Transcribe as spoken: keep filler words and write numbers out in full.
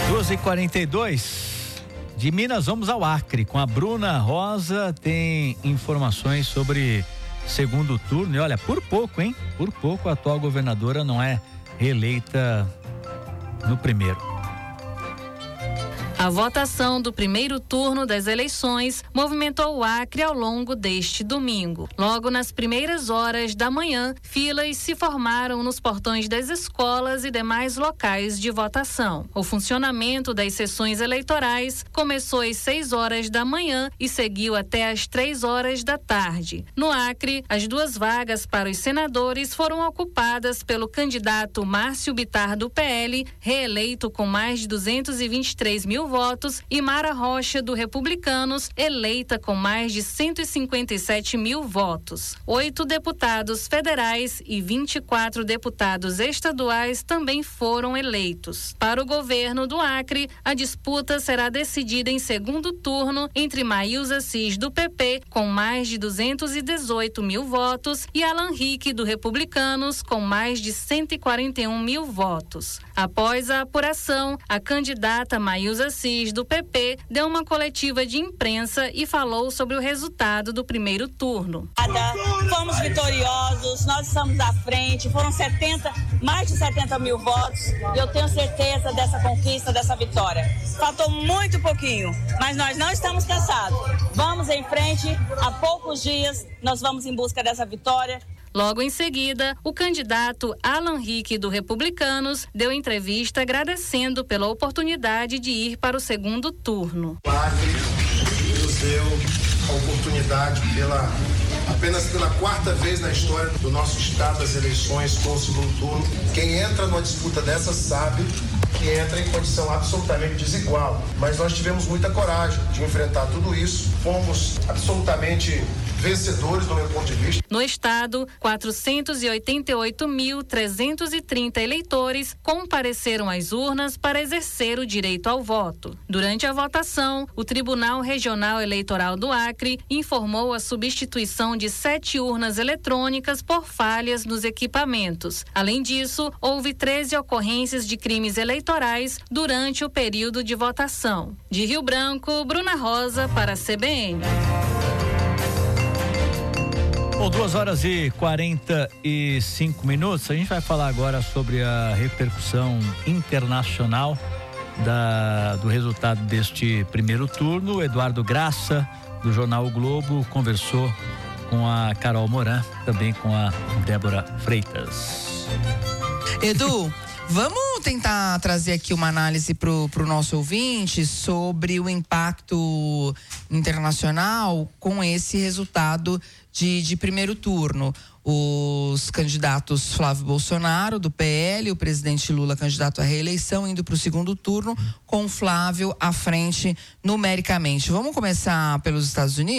duas e quarenta e dois. De Minas vamos ao Acre com a Bruna Rosa, tem informações sobre segundo turno e olha, por pouco, hein? Por pouco a atual governadora não é reeleita no primeiro. A votação do primeiro turno das eleições movimentou o Acre ao longo deste domingo. Logo nas primeiras horas da manhã, filas se formaram nos portões das escolas e demais locais de votação. O funcionamento das sessões eleitorais começou às seis horas da manhã e seguiu até às três horas da tarde. No Acre, as duas vagas para os senadores foram ocupadas pelo candidato Márcio Bittar do P L, reeleito com mais de duzentos e vinte e três mil votos, e Mara Rocha do Republicanos, eleita com mais de cento e cinquenta e sete mil votos. Oito deputados federais e vinte e quatro deputados estaduais também foram eleitos. Para o governo do Acre, a disputa será decidida em segundo turno entre Maílza Cis do P P, com mais de duzentos e dezoito mil votos, e Alan Rick do Republicanos, com mais de cento e quarenta e um mil votos. Após a apuração, a candidata Maílza Cis do P P deu uma coletiva de imprensa e falou sobre o resultado do primeiro turno. Fomos vitoriosos, nós estamos à frente, foram setenta, mais de setenta mil votos e eu tenho certeza dessa conquista, dessa vitória. Faltou muito pouquinho, mas nós não estamos cansados. Vamos em frente, há poucos dias nós vamos em busca dessa vitória. Logo em seguida, o candidato Alan Rick do Republicanos deu entrevista agradecendo pela oportunidade de ir para o segundo turno. O Acre nos deu a oportunidade pela apenas pela quarta vez na história do nosso estado das eleições com o segundo turno. Quem entra numa disputa dessa sabe que entra em condição absolutamente desigual, mas nós tivemos muita coragem de enfrentar tudo isso, fomos absolutamente vencedores do meu ponto de vista. No estado, quatrocentos e oitenta e oito mil trezentos e trinta eleitores compareceram às urnas para exercer o direito ao voto. Durante a votação, o Tribunal Regional Eleitoral do Acre informou a substituição de sete urnas eletrônicas por falhas nos equipamentos. Além disso, houve treze ocorrências de crimes eleitorais durante o período de votação. De Rio Branco, Bruna Rosa para a C B N. Bom, duas horas e quarenta e cinco minutos. A gente vai falar agora sobre a repercussão internacional da, do resultado deste primeiro turno. O Eduardo Graça, do jornal O Globo, conversou com a Carol Moran, também com a Débora Freitas. Edu, vamos tentar trazer aqui uma análise pro, pro nosso ouvinte sobre o impacto internacional com esse resultado de, de primeiro turno. Os candidatos Flávio Bolsonaro, do P L, o presidente Lula, candidato à reeleição, indo para o segundo turno, com Flávio à frente numericamente. Vamos começar pelos Estados Unidos?